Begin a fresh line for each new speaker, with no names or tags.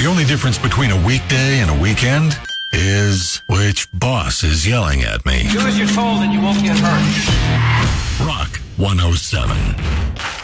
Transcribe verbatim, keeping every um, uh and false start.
The only difference between a weekday and a weekend is which boss is yelling at me.
Do as you're told and you won't get hurt.
Rock one oh seven.